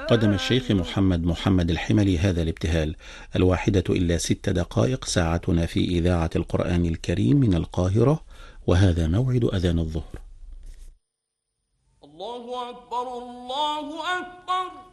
قدم الشيخ محمد الحملي هذا الابتهال 1:06 ساعتنا في إذاعة القرآن الكريم من القاهرة، وهذا موعد أذان الظهر. الله أكبر الله أكبر.